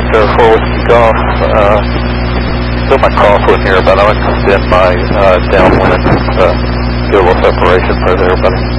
Echo 4 Whiskey Golf. Still my crosswind here, but I'll extend my downwind to get a little separation for everybody.